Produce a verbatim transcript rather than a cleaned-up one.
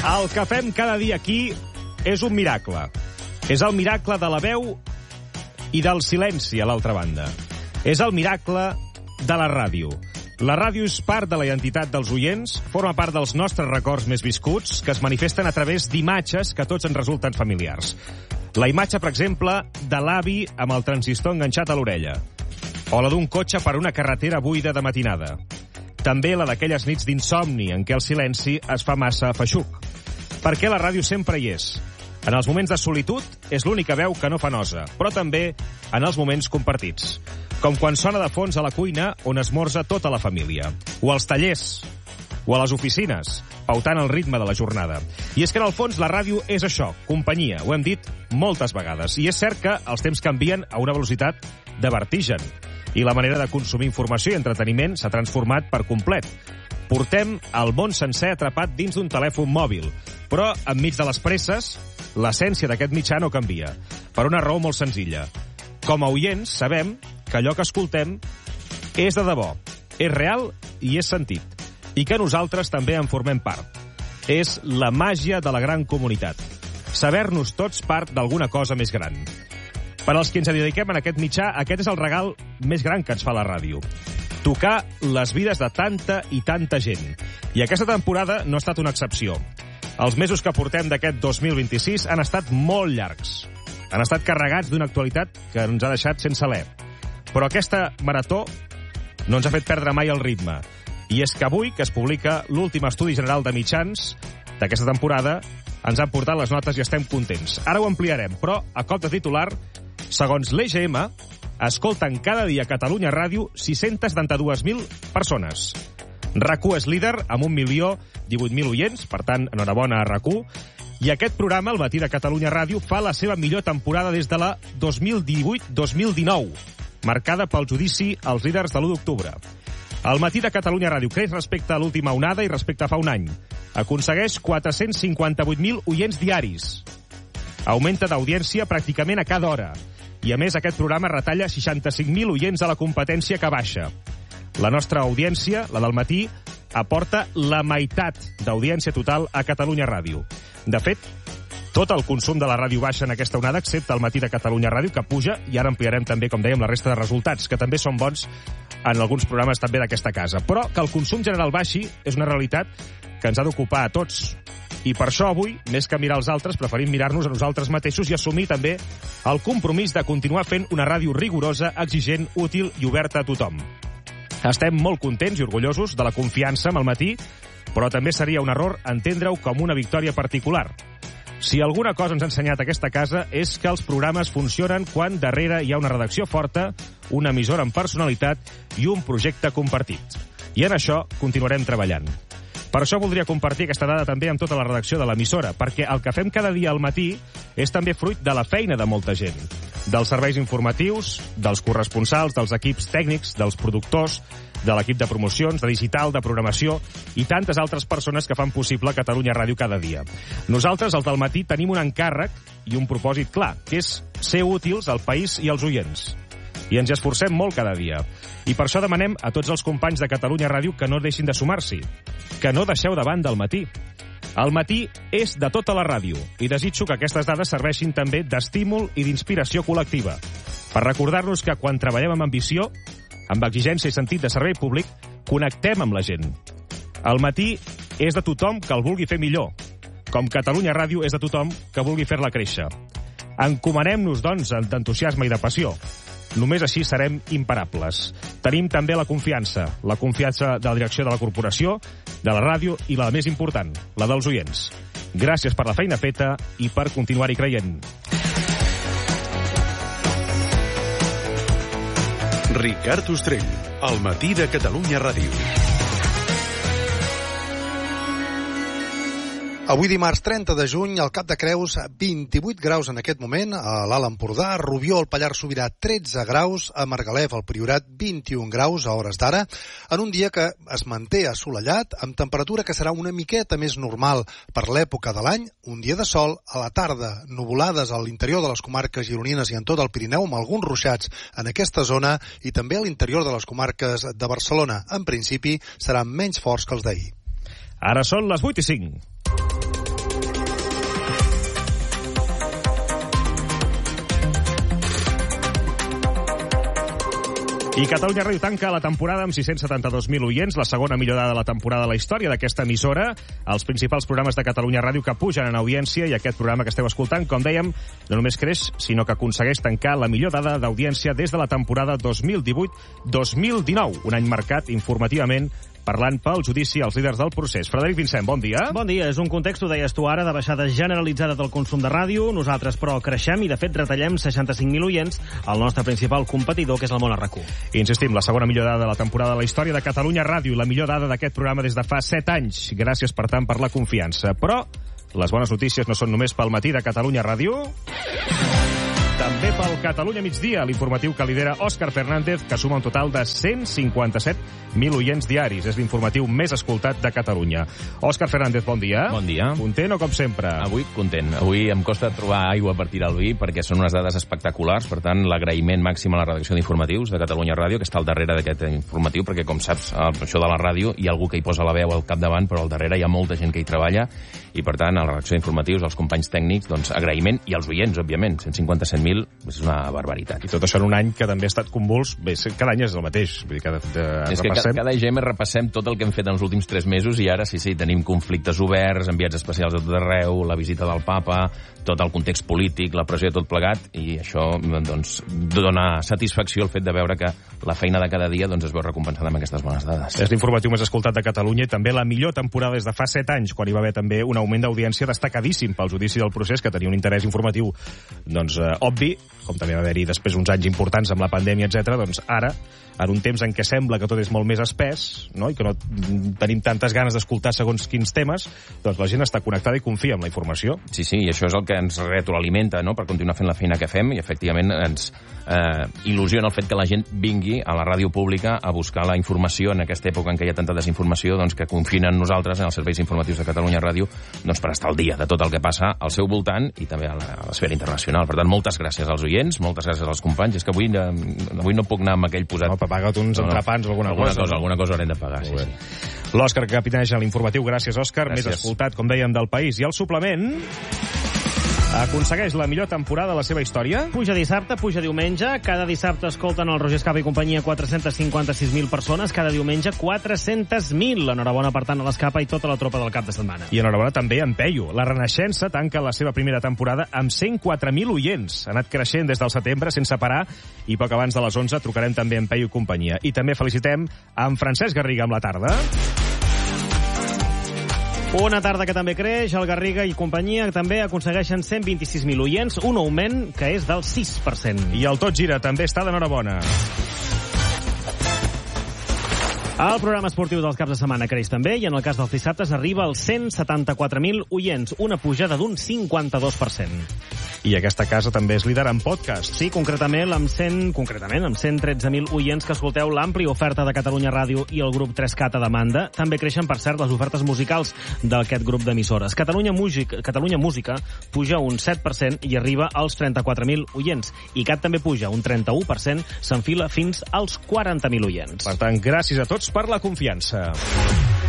El que fem cada dia aquí és un miracle. És el miracle de la veu i del silenci a l'altra banda. És el miracle de la ràdio. La ràdio és part de la identitat dels oients, forma part dels nostres records més viscuts, que es manifesten a través d'imatges que a tots ens resulten familiars. La imatge, per exemple, de l'avi amb el transistor enganxat a l'orella, o la d'un cotxe per una carretera buida de matinada. També la d'aquelles nits d'insomni en què el silenci es fa massa feixuc. Perquè la ràdio sempre hi és. En els moments de solitud és l'única veu que no fa nosa, però també en els moments compartits. Com quan sona de fons a la cuina on esmorza tota la família. O als tallers, o a les oficines, pautant el ritme de la jornada. I és que en el fons la ràdio és això, companyia, ho hem dit moltes vegades. I és cert que els temps canvien a una velocitat de vertigen. I la manera de consumir informació i entreteniment s'ha transformat per complet. Portem el món sencer atrapat dins d'un telèfon mòbil, però enmig de les presses, l'essència d'aquest mitjà no canvia, per una raó molt senzilla. Com a oients, sabem que allò que escoltem és de debò, és real i és sentit, i que nosaltres també en formem part. És la màgia de la gran comunitat, saber-nos tots part d'alguna cosa més gran. Per als que ens dediquem en aquest mitjà, aquest és el regal més gran que ens fa la ràdio. Tocar les vides de tanta i tanta gent. I aquesta temporada no ha estat una excepció. Els mesos que portem d'aquest dos mil vint-i-sis han estat molt llargs. Han estat carregats d'una actualitat que ens ha deixat sense alè. Però aquesta marató no ens ha fet perdre mai el ritme. I és que avui, que es publica l'últim estudi general de mitjans d'aquesta temporada, ens han portat les notes i estem contents. Ara ho ampliarem, però, a cop de titular, segons l'E G M, escolten cada dia a Catalunya Ràdio sis-centes setanta-dues mil persones. RAC1 és líder amb un milió divuit mil oients, per tant, enhorabona a RAC1, i aquest programa, el Matí de Catalunya Ràdio, fa la seva millor temporada des de la dos mil divuit dos mil dinou, marcada pel judici als líders de l'u d'octubre. El Matí de Catalunya Ràdio creix respecte a l'última onada i respecte a fa un any. Aconsegueix quatre-cents cinquanta-vuit mil oients diaris. Augmenta d'audiència pràcticament a cada hora. I, a més, aquest programa retalla seixanta-cinc mil oients a la competència que baixa. La nostra audiència, la del matí, aporta la meitat d'audiència total a Catalunya Ràdio. De fet, tot el consum de la ràdio baixa en aquesta onada, excepte el Matí de Catalunya Ràdio, que puja, i ara ampliarem també, com dèiem, la resta de resultats, que també són bons en alguns programes també d'aquesta casa. Però que el consum general baixi és una realitat que ens ha d'ocupar a tots. I per això avui, més que mirar els altres, preferim mirar-nos a nosaltres mateixos i assumir també el compromís de continuar fent una ràdio rigorosa, exigent, útil i oberta a tothom. Estem molt contents i orgullosos de la confiança amb el Matí, però també seria un error entendre-ho com una victòria particular. Si alguna cosa ens ha ensenyat aquesta casa és que els programes funcionen quan darrere hi ha una redacció forta, una emissora amb personalitat i un projecte compartit. I en això continuarem treballant. Per això voldria compartir aquesta dada també amb tota la redacció de l'emissora, perquè el que fem cada dia al matí és també fruit de la feina de molta gent. Dels serveis informatius, dels corresponsals, dels equips tècnics, dels productors, de l'equip de promocions, de digital, de programació i tantes altres persones que fan possible Catalunya Ràdio cada dia. Nosaltres, els del matí, tenim un encàrrec i un propòsit clar, que és ser útils al país i als oients. I ens hi esforcem molt cada dia. I per això demanem a tots els companys de Catalunya Ràdio que no deixin de sumar-s'hi, que no deixeu de banda el matí. El matí és de tota la ràdio i desitjo que aquestes dades serveixin també d'estímul i d'inspiració col·lectiva, per recordar-nos que quan treballem amb ambició, amb exigència i sentit de servei públic, connectem amb la gent. El matí és de tothom que el vulgui fer millor, com Catalunya Ràdio és de tothom que vulgui fer-la créixer. Encomanem-nos, doncs, d'entusiasme i de passió. Només així serem imparables. Tenim també la confiança, la confiança de la direcció de la corporació, de la ràdio i la més important, la dels oients. Gràcies per la feina feta i per continuar-hi creient. Ricard Ostrell, al Matí de Catalunya Ràdio. Avui dimarts trenta de juny, al Cap de Creus, vint-i-vuit graus en aquest moment, a l'Alt Empordà, Rubió, al Pallars Sobirà, tretze graus, a Margalef, al Priorat, vint-i-un graus a hores d'ara, en un dia que es manté assolellat, amb temperatura que serà una miqueta més normal per l'època de l'any, un dia de sol, a la tarda, nuvolades a l'interior de les comarques gironines i en tot el Pirineu, amb alguns ruixats en aquesta zona, i també a l'interior de les comarques de Barcelona. En principi, seran menys forts que els d'ahir. Ara són les vuit i cinc. I Catalunya Ràdio tanca la temporada amb sis-cents setanta-dos mil oients, la segona millor dada de la temporada de la història d'aquesta emissora. Els principals programes de Catalunya Ràdio que pugen en audiència, i aquest programa que esteu escoltant, com dèiem, no només creix, sinó que aconsegueix tancar la millor dada d'audiència des de la temporada dos mil divuit dos mil dinou, un any marcat informativament parlant pel judici als líders del procés. Frederic Vincent, bon dia. Bon dia. És un context, ho deies tu ara, de baixada generalitzada del consum de ràdio. Nosaltres, però, creixem i, de fet, retallem seixanta-cinc mil oients al nostre principal competidor, que és el Món R Q. Insistim, la segona millor dada de la temporada de la història de Catalunya Ràdio, la millor dada d'aquest programa des de fa set anys. Gràcies, per tant, per la confiança. Però les bones notícies no són només pel matí de Catalunya Ràdio, també pel Catalunya Migdia, l'informatiu que lidera Òscar Fernández, que suma un total de cent cinquanta-set mil oients diaris. És l'informatiu més escoltat de Catalunya. Òscar Fernández, bon dia. Bon dia. Content o com sempre? Avui content. Avui em costa trobar aigua per tirar el vi perquè són unes dades espectaculars. Per tant, l'agraïment màxim a la redacció d'informatius de Catalunya Ràdio, que està al darrere d'aquest informatiu, perquè, com saps, això de la ràdio hi ha algú que hi posa la veu al capdavant, però al darrere hi ha molta gent que hi treballa, i, per tant, a la redacció d'informatius, als companys tècnics, doncs, agraïment, i als oients, òbviament. cent cinquanta-set mil és una barbaritat. I tot això en un any que també ha estat convuls. Bé, cada any és el mateix. Vull dir, cada, de, és que cada, cada I G M repassem tot el que hem fet en els últims tres mesos, i ara sí, sí, tenim conflictes oberts, enviats especials a tot arreu, la visita del papa, tot el context polític, la pressió, tot plegat, i això, doncs, dona satisfacció el fet de veure que la feina de cada dia, doncs, es veu recompensada amb aquestes bones dades. És l'informatiu més escoltat de Catalunya i també la millor temporada des de fa set anys, quan hi va haver també un augment d'audiència destacadíssim pel judici del procés, que tenia un interès informatiu, doncs, eh, obvi, com també va haver-hi després uns anys importants amb la pandèmia, etcètera. Doncs ara, en un temps en què sembla que tot és molt més espès, no?, i que no tenim tantes ganes d'escoltar segons quins temes, doncs la gent està connectada i confia en la informació. Sí, sí, i això és el que ens retroalimenta, no?, per continuar fent la feina que fem, i efectivament ens eh, il·lusiona el fet que la gent vingui a la ràdio pública a buscar la informació en aquesta època en què hi ha tanta desinformació, doncs que confien en nosaltres, en els serveis informatius de Catalunya Ràdio, doncs per estar al dia de tot el que passa al seu voltant i també a l'esfera internacional. Per tant, moltes gràcies als oients, moltes gràcies als companys. És que avui, avui no puc anar amb aquell posat... No, per pagar uns no, entrepans o alguna, alguna cosa. cosa. Alguna cosa haurem de pagar, sí, sí. L'Òscar que capitaneja l'informatiu. Gràcies, Òscar. Gràcies. Més escoltat, com dèiem, del país. I el suplement aconsegueix la millor temporada de la seva història. Puja dissabte, puja diumenge. Cada dissabte escolten el Roger Escapa i companyia quatre-cents cinquanta-sis mil persones. Cada diumenge, quatre-cents mil. Enhorabona, per tant, a l'Escapa i tota la tropa del cap de setmana. I enhorabona també a en Peyu. La Renaixença tanca la seva primera temporada amb cent quatre mil oients. Ha anat creixent des del setembre sense parar, i poc abans de les onze trucarem també a en Peyu i companyia. I també felicitem a en Francesc Garriga amb la tarda. Una tarda que també creix, el Garriga i companyia també aconsegueixen cent vint-i-sis mil oients, un augment que és del sis per cent. I el Tot Gira també està d'enhorabona. El programa esportiu dels caps de setmana creix també, i en el cas dels dissabtes arriba als cent setanta-quatre mil oients, una pujada d'un cinquanta-dos per cent. I aquesta casa també és líder en podcast. Sí, concretament amb cent, concretament amb cent tretze mil oients que escolteu l'àmplia oferta de Catalunya Ràdio i el grup tres cat a demanda. També creixen, per cert, les ofertes musicals d'aquest grup d'emissores. Catalunya Música, Catalunya Música puja un set per cent i arriba als trenta-quatre mil oients. I Cat també puja un trenta-u per cent, s'enfila fins als quaranta mil oients. Per tant, gràcies a tots per la confiança.